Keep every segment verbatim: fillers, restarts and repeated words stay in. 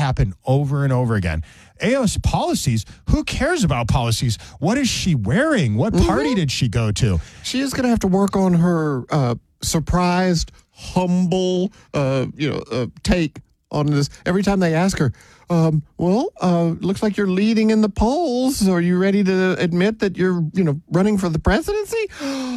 happen over and over again. A O C policies, who cares about policies? What is she wearing? What party mm-hmm. did she go to? She is going to have to work on her uh, surprised, humble, uh, you know, uh, take on this. Every time they ask her, um, well, uh, looks like you're leading in the polls. Are you ready to admit that you're, you know, running for the presidency?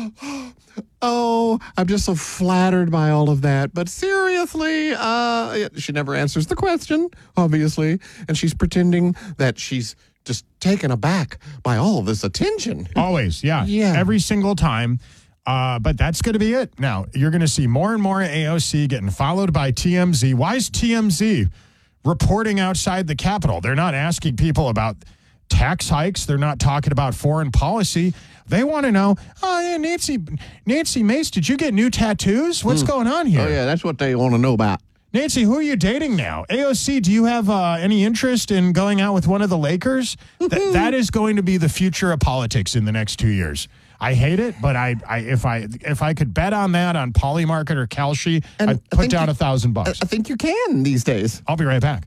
Oh, I'm just so flattered by all of that. But seriously, uh, she never answers the question, obviously. And she's pretending that she's just taken aback by all of this attention. Always, yeah. Yeah. Every single time. Uh, but that's going to be it. Now, you're going to see more and more A O C getting followed by T M Z. Why is T M Z reporting outside the Capitol? They're not asking people about tax hikes. They're not talking about foreign policy. They want to know, oh, yeah, Nancy, Nancy Mace, did you get new tattoos? What's mm. going on here? Oh, yeah, that's what they want to know about. Nancy, who are you dating now? A O C, do you have uh, any interest in going out with one of the Lakers? Th- that is going to be the future of politics in the next two years. I hate it, but I, I if I if I could bet on that on Polymarket or Kalshi, and I'd put down you, a thousand bucks. I think you can these days. I'll be right back.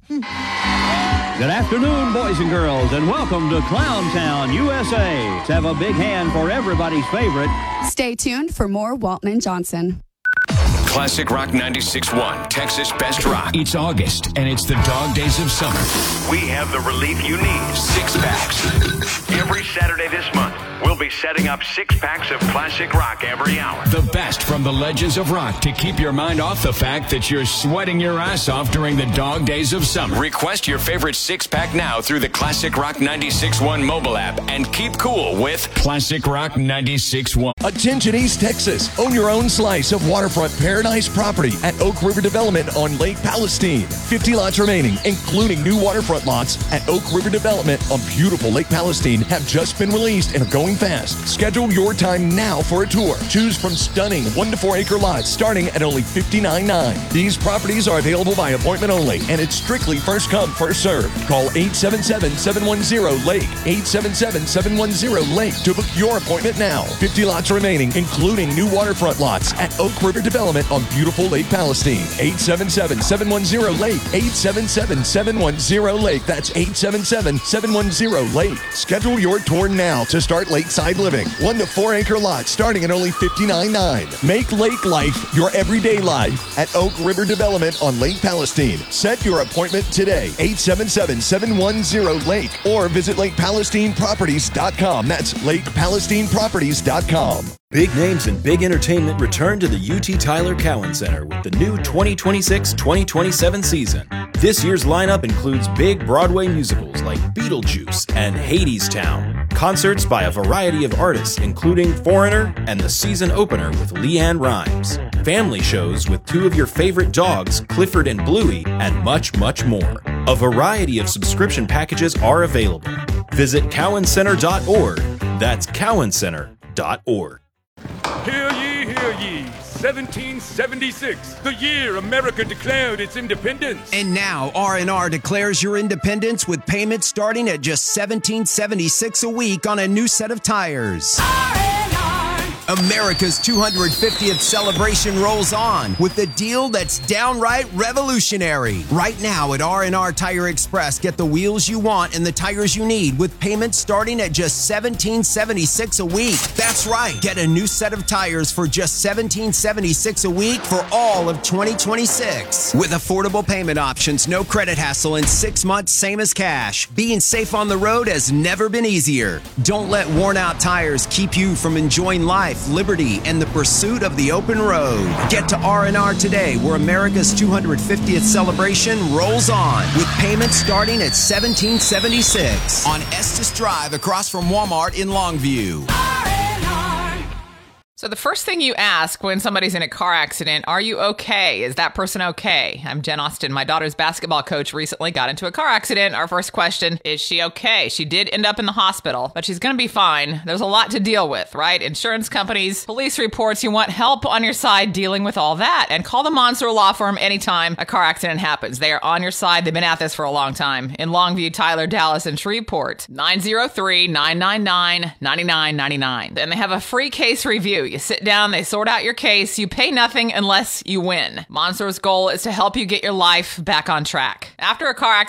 Good afternoon, boys and girls, and welcome to Clown Town, U S A. Let's have a big hand for everybody's favorite. Stay tuned for more Walton and Johnson. Classic Rock ninety-six point one, Texas Best Rock. It's August, and it's the dog days of summer. We have the relief you need. Six packs. Every Saturday this month, we'll be setting up six packs of classic rock every hour. The best from the legends of rock to keep your mind off the fact that you're sweating your ass off during the dog days of summer. Request your favorite six pack now through the Classic Rock ninety-six point one mobile app and keep cool with Classic Rock ninety-six point one. Attention East Texas. Own your own slice of waterfront paradise property at Oak River Development on Lake Palestine. fifty lots remaining, including new waterfront lots at Oak River Development on beautiful Lake Palestine have just been released and are going fast. Schedule your time now for a tour. Choose from stunning one to four acre lots starting at only fifty-nine dollars and ninety cents. These properties are available by appointment only, and it's strictly first come, first served. Call eight seven seven, seven one zero, Lake, eight seven seven, seven one zero, Lake to book your appointment now. fifty lots remaining, including new waterfront lots at Oak River Development on beautiful Lake Palestine. eight seven seven, seven one zero, Lake, eight seven seven, seven one zero, Lake. That's eight seven seven, seven one zero, Lake. Schedule your tour now to start lakeside living. One to four acre lots starting at only fifty-nine dollars and ninety cents. Make lake life your everyday life at Oak River Development on Lake Palestine. Set your appointment today. eight seven seven, seven one zero, Lake or visit lake palestine properties dot com. That's lake palestine properties dot com. Big names and big entertainment return to the U T Tyler Cowan Center with the new twenty twenty-six twenty twenty-seven season. This year's lineup includes big Broadway musicals like Beetlejuice and Hadestown, concerts by a variety of artists including Foreigner and the season opener with LeAnn Rimes, family shows with two of your favorite dogs, Clifford and Bluey, and much, much more. A variety of subscription packages are available. Visit cowan center dot org. That's cowan center dot org. Hear ye, hear ye. seventeen seventy-six, the year America declared its independence. And now R and R declares your independence with payments starting at just seventeen seventy-six a week on a new set of tires. R and R. America's two hundred fiftieth celebration rolls on with a deal that's downright revolutionary. Right now at R and R Tire Express, get the wheels you want and the tires you need with payments starting at just seventeen seventy-six a week. That's right. Get a new set of tires for just seventeen seventy-six a week for all of twenty twenty-six. With affordable payment options, no credit hassle, and six months same as cash. Being safe on the road has never been easier. Don't let worn out tires keep you from enjoying life, liberty, and the pursuit of the open road. Get to R and R today, where America's two hundred fiftieth celebration rolls on with payments starting at seventeen seventy-six on Estes Drive across from Walmart in Longview. So the first thing you ask when somebody's in a car accident, are you okay? Is that person okay? I'm Jen Austin. My daughter's basketball coach recently got into a car accident. Our first question, is she okay? She did end up in the hospital, but she's going to be fine. There's a lot to deal with, right? Insurance companies, police reports. You want help on your side dealing with all that. And call the Monster Law Firm anytime a car accident happens. They are on your side. They've been at this for a long time. In Longview, Tyler, Dallas, and Shreveport. nine oh three, nine nine nine, nine nine nine nine. And they have a free case review. You sit down, they sort out your case, you pay nothing unless you win. Monster's goal is to help you get your life back on track. After a car accident,